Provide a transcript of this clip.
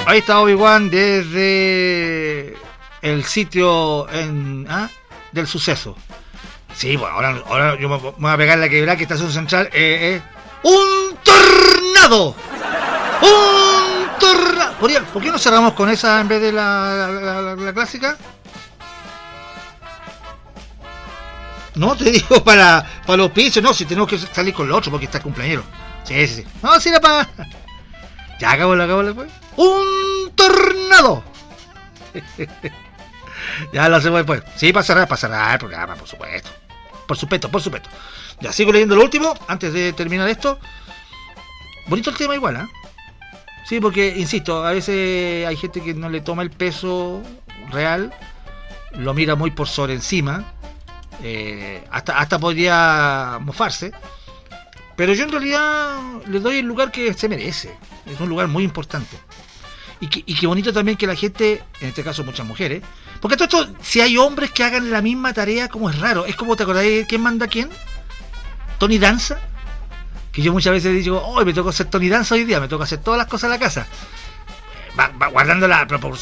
Ahí está Obi-Wan desde el sitio del suceso. Sí, bueno, ahora yo me voy a pegar la quebrada que estación central. ¡Un tornado! ¡Un tornado! ¿Por qué no cerramos con esa en vez de la clásica? No, te digo para los pisos, no, si tenemos que salir con lo otro porque está el cumpleañero. Sí. No, si era para... Ya acabó pues. ¡Un tornado! Ya lo hacemos después. Sí, para cerrar el programa, por supuesto. Por supuesto. Ya sigo leyendo lo último, antes de terminar esto. Bonito el tema igual, ¿eh? Sí, porque, insisto, a veces hay gente que no le toma el peso real, lo mira muy por sobre encima, hasta podría mofarse, pero yo en realidad le doy el lugar que se merece. Es un lugar muy importante. Y qué bonito también que la gente, en este caso muchas mujeres, porque todo esto, si hay hombres que hagan la misma tarea, como es raro. Es como, ¿te acordás de quién manda a quién? Tony Danza. Que yo muchas veces digo, hoy me toca hacer Tony Danza hoy día, me toca hacer todas las cosas en la casa. Va guardando la